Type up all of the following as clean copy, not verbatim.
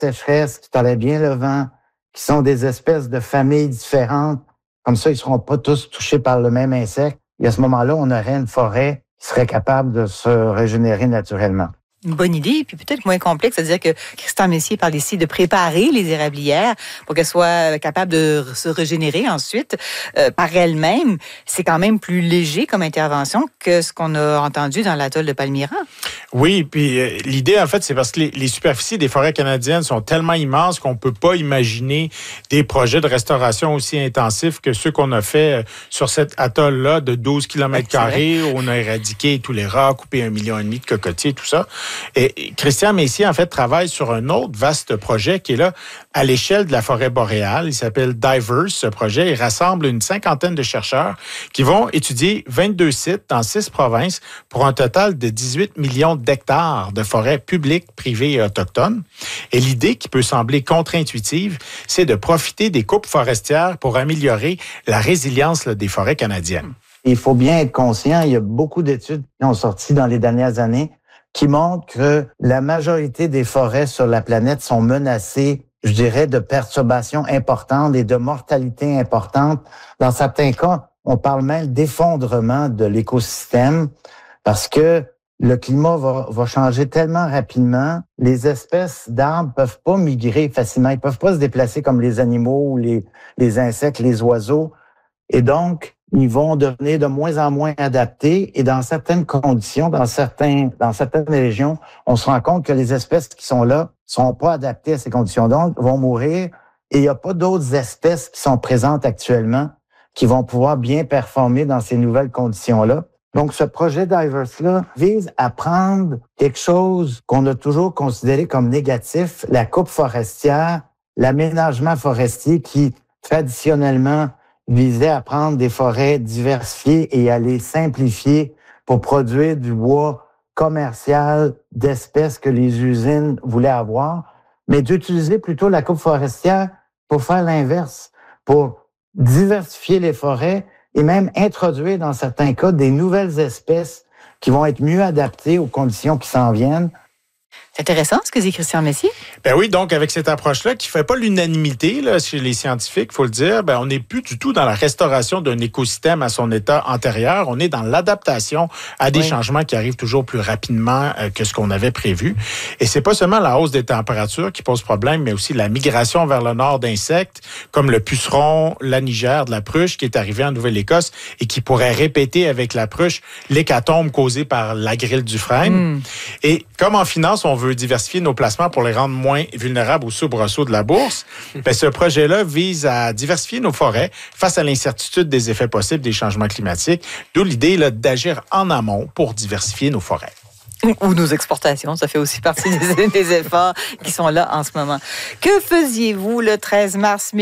sécheresse, qui tolèrent bien le vent, qui sont des espèces de familles différentes. Comme ça, ils ne seront pas tous touchés par le même insecte. Et à ce moment-là, on aurait une forêt qui serait capable de se régénérer naturellement. Une bonne idée, puis peut-être moins complexe, c'est-à-dire que Christian Messier parle ici de préparer les érablières pour qu'elles soient capables de se régénérer ensuite par elles-mêmes. C'est quand même plus léger comme intervention que ce qu'on a entendu dans l'atoll de Palmyra. Oui, puis l'idée, en fait, c'est parce que les superficies des forêts canadiennes sont tellement immenses qu'on ne peut pas imaginer des projets de restauration aussi intensifs que ceux qu'on a fait sur cet atoll-là de 12 km², où on a éradiqué tous les rats, coupé 1,5 million de cocotiers, tout ça. Et Christian Messier, en fait, travaille sur un autre vaste projet qui est là à l'échelle de la forêt boréale. Il s'appelle Diverse, ce projet. Il rassemble une 50aine de chercheurs qui vont étudier 22 sites dans 6 provinces pour un total de 18 millions d'hectares de forêts publiques, privées et autochtones. Et l'idée, qui peut sembler contre-intuitive, c'est de profiter des coupes forestières pour améliorer la résilience des forêts canadiennes. Il faut bien être conscient, il y a beaucoup d'études qui ont sorti dans les dernières années qui montrent que la majorité des forêts sur la planète sont menacées, je dirais, de perturbations importantes et de mortalité importante. Dans certains cas, on parle même d'effondrement de l'écosystème parce que le climat va changer tellement rapidement. Les espèces d'arbres peuvent pas migrer facilement. Ils peuvent pas se déplacer comme les animaux ou les insectes, les oiseaux. Et donc, ils vont devenir de moins en moins adaptés. Et dans certaines conditions, dans certaines régions, on se rend compte que les espèces qui sont là sont pas adaptées à ces conditions. Donc, vont mourir. Et il n'y a pas d'autres espèces qui sont présentes actuellement qui vont pouvoir bien performer dans ces nouvelles conditions-là. Donc, ce projet Diverse-là vise à prendre quelque chose qu'on a toujours considéré comme négatif, la coupe forestière, l'aménagement forestier qui, traditionnellement, visait à prendre des forêts diversifiées et à les simplifier pour produire du bois commercial d'espèces que les usines voulaient avoir, mais d'utiliser plutôt la coupe forestière pour faire l'inverse, pour diversifier les forêts et même introduire dans certains cas des nouvelles espèces qui vont être mieux adaptées aux conditions qui s'en viennent. C'est intéressant ce que dit Christian Messier. Ben oui, donc avec cette approche-là qui fait pas l'unanimité là, chez les scientifiques, faut le dire, on n'est plus du tout dans la restauration d'un écosystème à son état antérieur. On est dans l'adaptation à des changements qui arrivent toujours plus rapidement que ce qu'on avait prévu. Et c'est pas seulement la hausse des températures qui pose problème, mais aussi la migration vers le nord d'insectes, comme le puceron, l'anigère de la pruche qui est arrivé en Nouvelle-Écosse et qui pourrait répéter avec la pruche l'hécatombe causée par la grille du frêne. Et comme en finance, on veut diversifier nos placements pour les rendre moins vulnérables aux soubresauts de la bourse, ce projet-là vise à diversifier nos forêts face à l'incertitude des effets possibles des changements climatiques, d'où l'idée là, d'agir en amont pour diversifier nos forêts. Ou nos exportations, ça fait aussi partie des efforts qui sont là en ce moment. Que faisiez-vous le 13 mars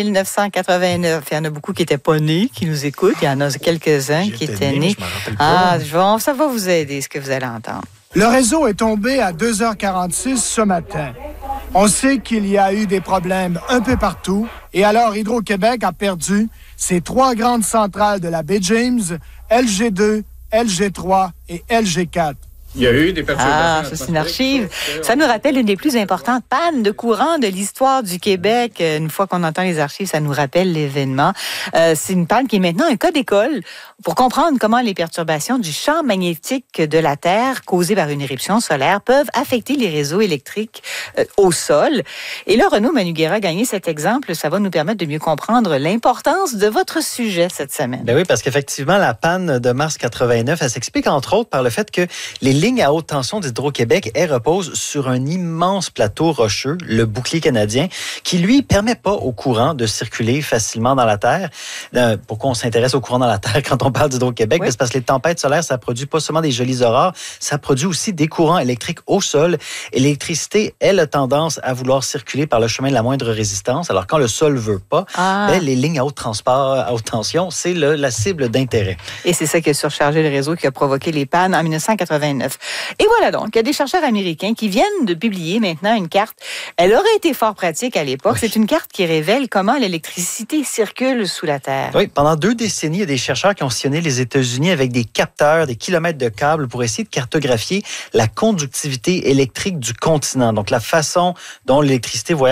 1989? Il y en a beaucoup qui n'étaient pas nés, qui nous écoutent. Il y en a quelques-uns qui étaient nés. Ça va vous aider, ce que vous allez entendre. Le réseau est tombé à 2h46 ce matin. On sait qu'il y a eu des problèmes un peu partout et alors Hydro-Québec a perdu ses 3 grandes centrales de la baie James, LG2, LG3 et LG4. Il y a eu des perturbations. Ça, c'est une archive. Ça nous rappelle une des plus importantes pannes de courant de l'histoire du Québec. Une fois qu'on entend les archives, ça nous rappelle l'événement. C'est une panne qui est maintenant un cas d'école pour comprendre comment les perturbations du champ magnétique de la Terre causées par une éruption solaire peuvent affecter les réseaux électriques au sol. Et là, Renaud Manugera a gagné cet exemple. Ça va nous permettre de mieux comprendre l'importance de votre sujet cette semaine. Ben oui, parce qu'effectivement, la panne de mars 89, elle s'explique entre autres par le fait que les lignes à haute tension d'Hydro-Québec, elles reposent sur un immense plateau rocheux, le bouclier canadien, qui, lui, permet pas au courant de circuler facilement dans la Terre. Pourquoi on s'intéresse au courant dans la Terre quand on parle d'Hydro-Québec? C'est parce que les tempêtes solaires, ça produit pas seulement des jolies aurores, ça produit aussi des courants électriques au sol. Et l'électricité, elle a tendance à vouloir circuler par le chemin de la moindre résistance. Alors, quand le sol veut pas, les lignes à haute tension, c'est la cible d'intérêt. Et c'est ça qui a surchargé le réseau, qui a provoqué les pannes en 1989. Et voilà donc, il y a des chercheurs américains qui viennent de publier maintenant une carte. Elle aurait été fort pratique à l'époque. Oui. C'est une carte qui révèle comment l'électricité circule sous la Terre. Oui, pendant 2 décennies, il y a des chercheurs qui ont sillonné les États-Unis avec des capteurs, des kilomètres de câbles pour essayer de cartographier la conductivité électrique du continent. Donc, la façon dont l'électricité voyage